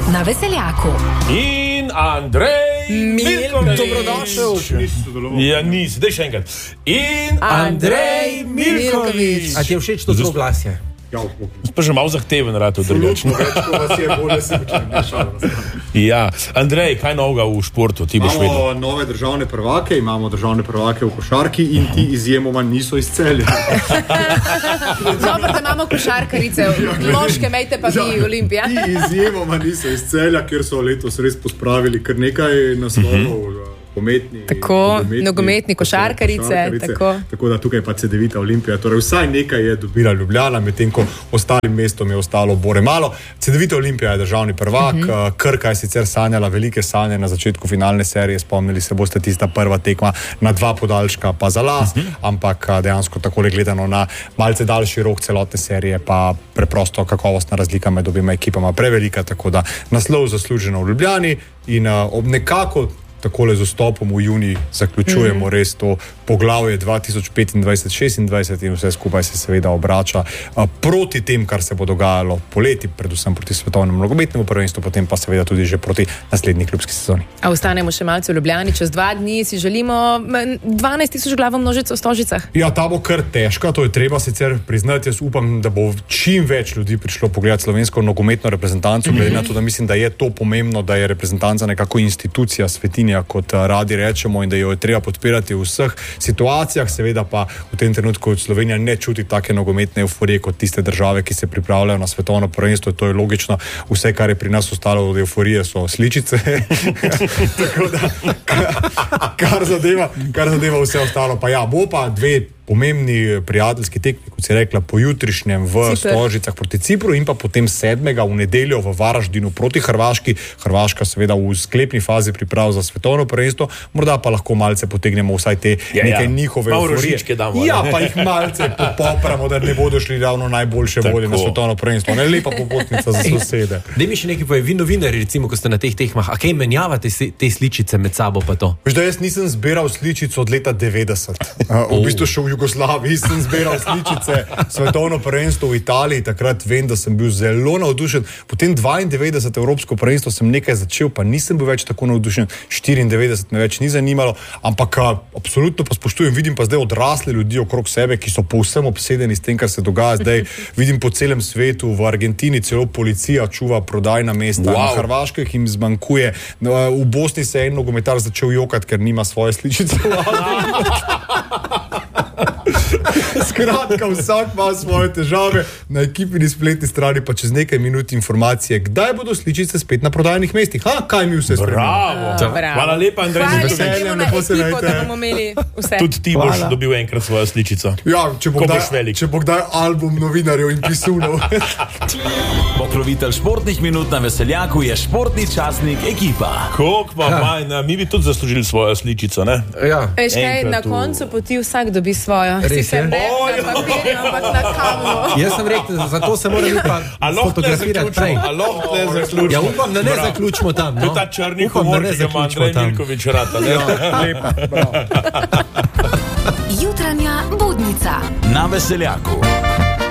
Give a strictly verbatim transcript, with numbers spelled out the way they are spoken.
na Veseljaku. In Andrej Milković. Dobrodošel. Ja, nisi, daj še enkrat. In Andrej Milković. A ti je všeč to zloglasje? Ja, pa že malo zahteven rad v drugačno. več, ko vas je bolje se učim. Ja, Andrej, kaj novega v športu? Ti boš vedel. Imamo nove državne prvake, imamo državne prvake v košarki in ti izjemoma niso iz Celja. Dobro, da imamo košarkarice, moške mejte pa vi Olimpija. Ti izjemoma niso iz Celja, ker so letos res pospravili kar nekaj naslovov. Pometni, tako, nogometni, košarkarice, košarkarice. Tako. Tako da tukaj pa Cedevita Olimpija, torej vsaj nekaj je dobila Ljubljana, medtem ko ostalim mestom je ostalo bore malo. Cedevita Olimpija je državni prvak, uh -huh. Krka je sicer sanjala velike sanje na začetku finalne serije, spomnili se boste tista prva tekma na dva podaljška pa za las, uh -huh. ampak dejansko takole gledano na malce daljši rok celotne serije pa preprosto kakovostna razlika med obima ekipama prevelika, tako da naslov zasluženo v Ljubljani in uh, ob nekako takole z vstopom v juni zaključujemo mm. res to poglavje dva tisoč petindvajset šestindvajset in vse skupaj se seveda obrača a, proti tem, kar se bo dogajalo poleti, predvsem proti svetovnemu nogometnemu prvenstvu, potem pa seveda tudi že proti naslednji klubski sezoni. A ostanemo še malce v Ljubljani, čez dva dni si želimo dvanajst tisoč glavo množico v Stožicah. Ja, ta bo kar težka, to je treba sicer priznati, jaz upam, da bo čim več ljudi prišlo pogledati slovensko nogometno reprezentanco, glede na to, da mislim, da je to pomembno, da je reprezentanca nekako institucija svetinja, kot radi rečemo, in da jo je treba podpirati v vseh situacijah, seveda pa v tem trenutku Slovenija ne čuti take nogometne euforije kot tiste države, ki se pripravljajo na svetovno prvenstvo, to je logično, vse, kar je pri nas ostalo od euforije, so sličice. Tako da, kar zadeva, kar zadeva vse ostalo, pa ja, bo pa dve pomembni prijateljski tekmi, kot si rekla, pojutrišnjem v Cipr. Stožicah proti Cipru in pa potem sedmega v nedeljo v Varaždinu proti Hrvaški. Hrvaška seveda v sklepni fazi priprav za svetovno prvenstvo, morda pa lahko malce potegnemo vsaj te ja, nekaj ja. njihove euforije. Ja, pa jih malce popopramo, da ne bodo šli ravno najboljše volje na svetovno prvenstvo. Ne, lepa popotnica za sosede. Daj mi še nekaj povej, vi novinarji, recimo, ko ste na teh tekmah, a kaj menjavate te sličice med sabo pa to? Veš, da jaz nisem zbiral sličico od leta devetdeset. V bistvu še v Jugoslaviji sem zbiral sličice svetovno prvenstvo v Italiji, takrat vem, da sem bil zelo navdušen. Potem dvaindevetdeset evropsko prvenstvo sem nekaj začel, pa nisem bil več tako navdušen, štiriindevetdeset me več ni zanimalo, ampak absolutno pa spoštujem, vidim pa zdaj odrasle ljudi okrog sebe, ki so povsem obsedeni s tem, kar se dogaja zdaj. Vidim po celem svetu, v Argentini celo policija čuva prodajna mesta, wow. Na Hrvaških jim zmanjkuje, v Bosni se je en nogometar začel jokati, ker nima svoje sličice. Skratka, vsak ima svoje težave, na ekipini spletni strani pa čez nekaj minut informacije, kdaj bodo sličice spet na prodajnih mestih. Ha, kaj mi vse spremljamo. Bravo. Bravo. Hvala lepa, Andrej. Hvala lepa na ekipo, da bomo imeli vse. Tudi ti boš Hvala. dobil enkrat svojo sličico. Ja, če bo, kdaj, če bo kdaj album novinarjev in pisunov. Pokrovitelj športnih minut na Veseljaku je športni časnik Ekipa. Kok pa ja. majna, mi bi tudi zaslužili svojo sličico, ne? Ja. Veš kaj, na tu... koncu poti vsak dobi svojo. Res je? Ne na papirju, ampak na kamnu. Jaz sem rekel, zato se moram pa fotografirati prej. A lahko ne zaključimo. Ja, upam, da ne bravo. zaključimo tam. No? To je ta črni upam, humor, ki ima Andrej Milković rata. Ja, lepa, bravo. Jutranja budnica na Veseljaku.